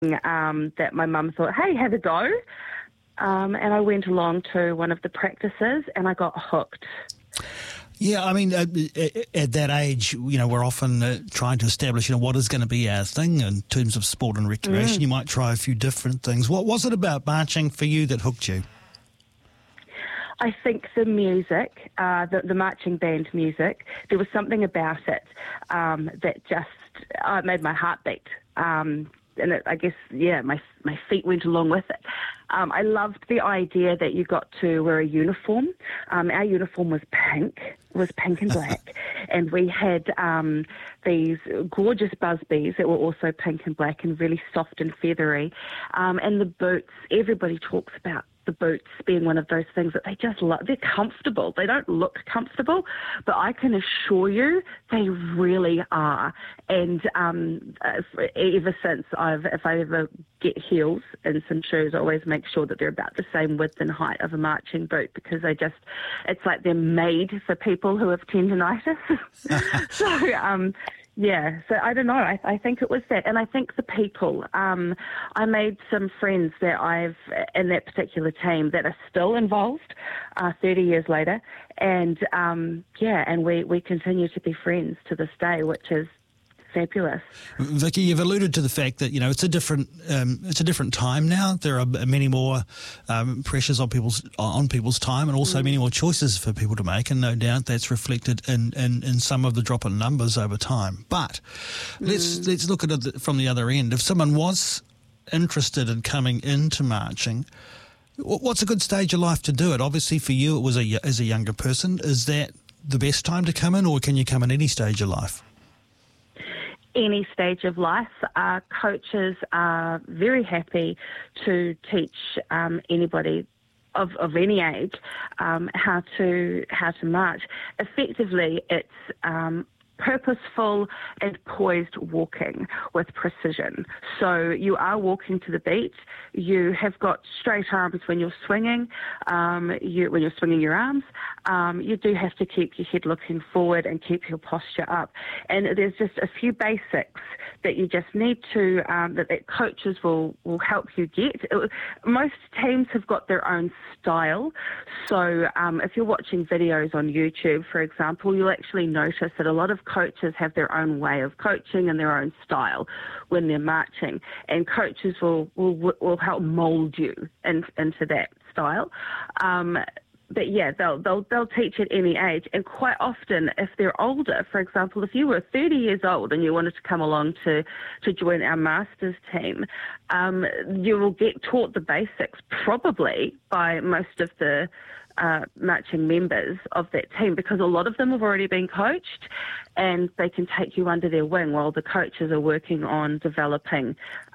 that my mum thought, hey, have a go. And I went along to one of the practices and I got hooked. Yeah, I mean, at that age, we're often trying to establish, what is going to be our thing in terms of sport and recreation. You might try a few different things. What was it about marching for you that hooked you? I think the music, the marching band music, there was something about it that just made my heart beat. And I guess, my feet went along with it. I loved the idea that you got to wear a uniform. Our uniform was pink and black. And we had these gorgeous busbies that were also pink and black and really soft and feathery. And the boots, everybody talks about the boots being one of those things that they just love. They're comfortable. They don't look comfortable, but I can assure you they really are. And ever since if I ever get heels and some shoes, I always make sure that they're about the same width and height of a marching boot, because it's like they're made for people who have tendinitis. So I don't know. I think it was that. And I think the people, I made some friends that in that particular team that are still involved 30 years later. And, and we continue to be friends to this day, which is fabulous. Vicky, you've alluded to the fact that it's a different time now. There are many more pressures on people's time, and also many more choices for people to make, and no doubt that's reflected in some of the drop in numbers over time. But let's look at it from the other end. If someone was interested in coming into marching, what's a good stage of life to do it? Obviously, for you, it was as a younger person. Is that the best time to come in, or can you come in any stage of life? Any stage of life. Coaches are very happy to teach anybody of any age how to march. Effectively, it's purposeful and poised walking with precision. So you are walking to the beat. You have got straight arms when you're swinging. When you're swinging your arms, you do have to keep your head looking forward and keep your posture up. And there's just a few basics that you just need to, that coaches will help you get. Most teams have got their own style. So if you're watching videos on YouTube, for example, you'll actually notice that a lot of coaches have their own way of coaching and their own style when they're marching, and coaches will help mold you into that style. But yeah, they'll teach at any age, and quite often if they're older, for example, if you were 30 years old and you wanted to come along to join our masters team, you will get taught the basics probably by most of the marching members of that team, because a lot of them have already been coached and they can take you under their wing while the coaches are working on developing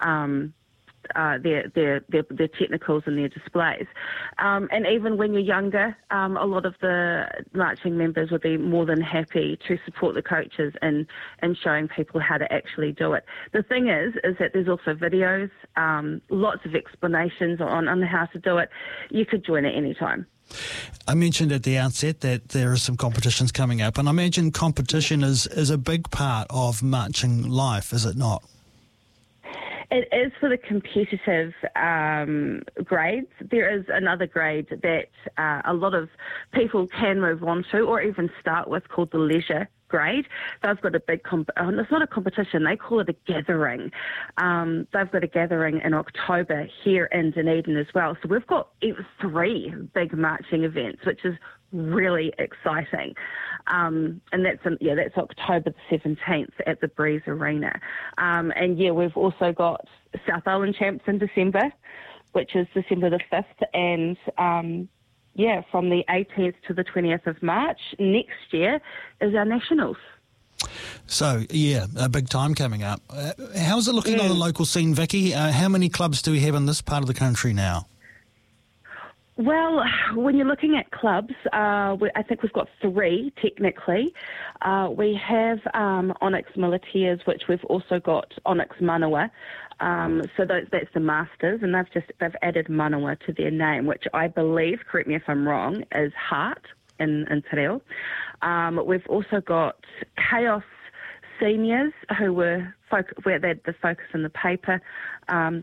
their technicals and their displays. And even when you're younger, a lot of the marching members would be more than happy to support the coaches in showing people how to actually do it. The thing is that there's also videos, lots of explanations on how to do it. You could join at any time. I mentioned at the outset that there are some competitions coming up, and I imagine competition is a big part of marching life, is it not? It is for the competitive grades. There is another grade that a lot of people can move on to or even start with, called the leisure grade. They've got a big, it's not a competition, they call it a gathering. They've got a gathering in October here in Dunedin as well. So we've got 3 big marching events, which is really exciting. And that's October the 17th at the Breeze Arena. We've also got South Island Champs in December, which is December the 5th, and from the 18th to the 20th of March next year is our Nationals. So, a big time coming up. How's it looking on the local scene, Vicky? How many clubs do we have in this part of the country now? Well, when you're looking at clubs, I think we've got 3 technically. We have Onyx Militias, which we've also got Onyx Manawa. So that's the Masters, and they've added Manawa to their name, which I believe, correct me if I'm wrong, is Heart in Te Reo. We've also got Chaos Seniors, who were they had the focus in the paper